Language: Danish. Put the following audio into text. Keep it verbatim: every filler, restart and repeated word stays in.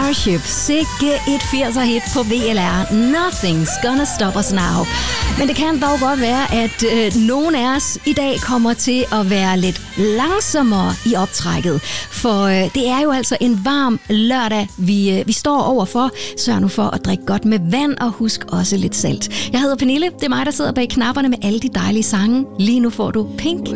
Starship. Sikke et firser-hit på V L R. Nothing's gonna stop us now. Men det kan dog godt være, at øh, nogen af os i dag kommer til at være lidt langsommere i optrækket. For øh, det er jo altså en varm lørdag, vi, øh, vi står overfor. Sørg nu for at drikke godt med vand, og husk også lidt salt. Jeg hedder Pernille. Det er mig, der sidder bag knapperne med alle de dejlige sange. Lige nu får du Pink